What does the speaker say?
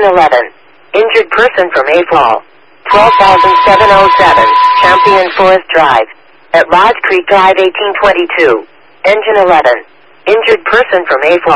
Engine 11. Injured person from April. 12,707. Champion Forest Drive. At Lodge Creek Drive 1822. Engine 11. Injured person from April.